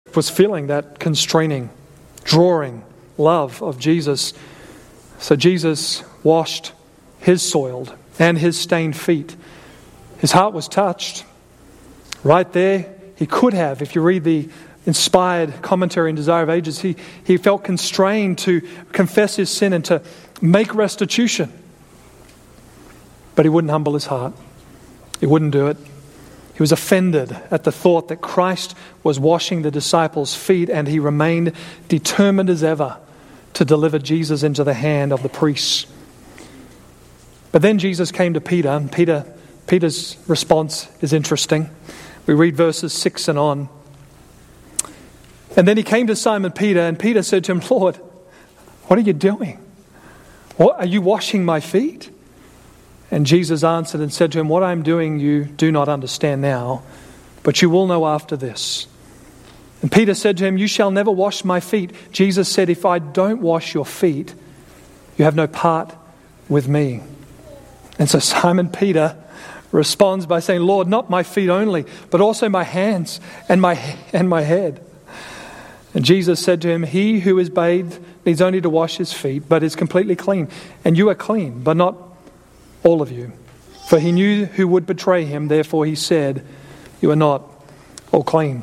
was feeling that constraining, drawing love of Jesus. So Jesus washed his soiled and his stained feet. His heart was touched. Right there, he could have, if you read the inspired commentary in Desire of Ages, he felt constrained to confess his sin and to make restitution. But he wouldn't humble his heart. He wouldn't do it. He was offended at the thought that Christ was washing the disciples' feet, and he remained determined as ever to deliver Jesus into the hand of the priests. But then Jesus came to Peter, and Peter's response is interesting. We read verses 6 and on. And then he came to Simon Peter, and Peter said to him, "Lord, what are you doing? What, are you washing my feet?" And Jesus answered and said to him, "What I am doing you do not understand now, but you will know after this." And Peter said to him, "You shall never wash my feet." Jesus said, "If I don't wash your feet, you have no part with me." And so Simon Peter responds by saying, "Lord, not my feet only, but also my hands and my head." And Jesus said to him, "He who is bathed needs only to wash his feet, but is completely clean. And you are clean, but not all of you." For he knew who would betray him, therefore he said, "You are not all clean."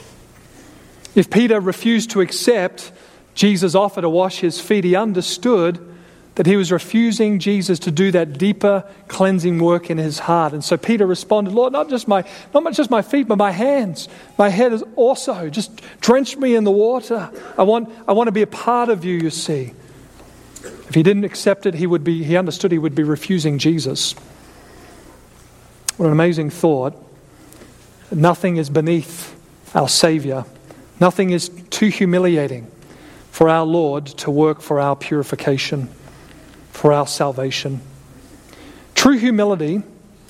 If Peter refused to accept Jesus' offer to wash his feet, he understood that he was refusing Jesus to do that deeper cleansing work in his heart. And so Peter responded, "Lord, not just my feet, but my hands. My head is also. Just drench me in the water. I want to be a part of you, you see." If he didn't accept it, he understood he would be refusing Jesus. What an amazing thought. Nothing is beneath our Savior. Nothing is too humiliating for our Lord to work for our purification, for our salvation. True humility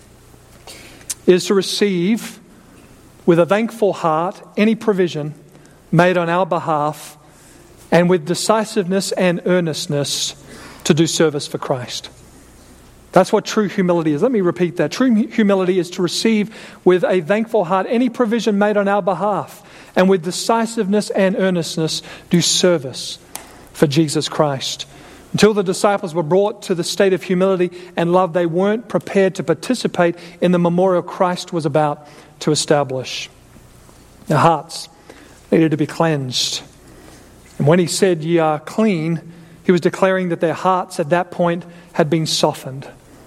is to receive with a thankful heart any provision made on our behalf, and with decisiveness and earnestness to do service for Christ. That's what true humility is. Let me repeat that. True humility is to receive with a thankful heart any provision made on our behalf, and with decisiveness and earnestness do service for Jesus Christ. Until the disciples were brought to the state of humility and love, they weren't prepared to participate in the memorial Christ was about to establish. Their hearts needed to be cleansed. And when he said, "Ye are clean," he was declaring that their hearts at that point had been softened.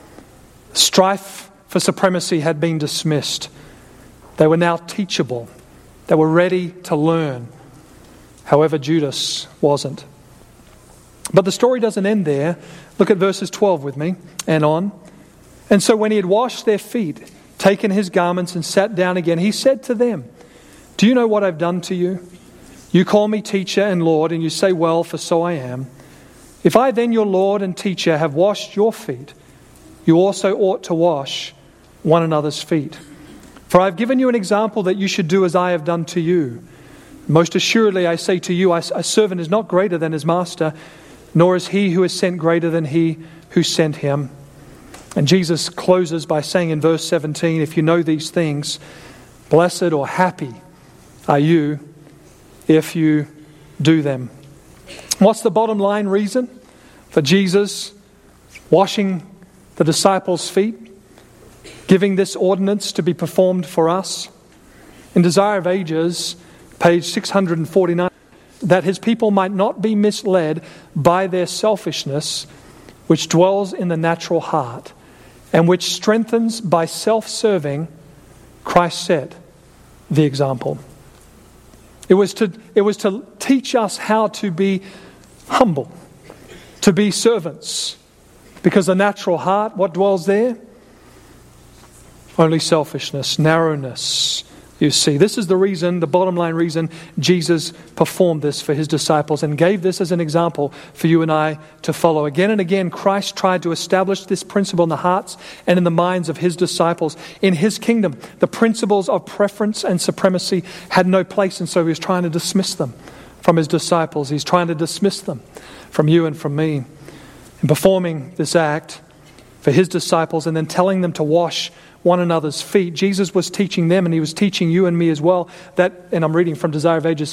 Strife for supremacy had been dismissed. They were now teachable. They were ready to learn. However, Judas wasn't. But the story doesn't end there. Look at verses 12 with me and on. "And so when he had washed their feet, taken his garments and sat down again, he said to them, 'Do you know what I've done to you? You call me teacher and Lord, and you say, well, for so I am. If I then, your Lord and teacher, have washed your feet, you also ought to wash one another's feet. For I have given you an example that you should do as I have done to you. Most assuredly I say to you, a servant is not greater than his master, nor is he who is sent greater than he who sent him.'" And Jesus closes by saying in verse 17, "If you know these things, blessed or happy are you if you do them." What's the bottom line reason for Jesus washing the disciples' feet, giving this ordinance to be performed for us? In Desire of Ages, page 649, that his people might not be misled by their selfishness, which dwells in the natural heart, and which strengthens by self-serving, Christ set the example. It was to teach us how to be humble, to be servants. Because the natural heart, what dwells there? Only selfishness, narrowness. You see, this is the reason, the bottom line reason, Jesus performed this for his disciples and gave this as an example for you and I to follow. Again and again, Christ tried to establish this principle in the hearts and in the minds of his disciples. In his kingdom, the principles of preference and supremacy had no place, and so he was trying to dismiss them from his disciples. He's trying to dismiss them from you and from me. In performing this act for his disciples and then telling them to wash one another's feet, Jesus was teaching them, and he was teaching you and me as well, that, and I'm reading from Desire of Ages